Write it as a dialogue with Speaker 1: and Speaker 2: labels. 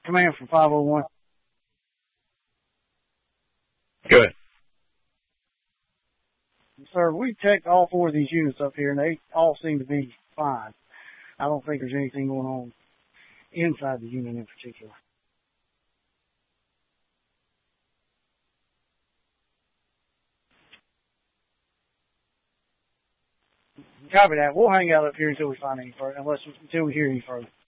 Speaker 1: Command from 501.
Speaker 2: Go ahead.
Speaker 1: Sir, we checked all 4 of these units up here, and they all seem to be fine. I don't think there's anything going on inside the unit in particular. Copy that. We'll hang out up here until we find any further, until we hear any further.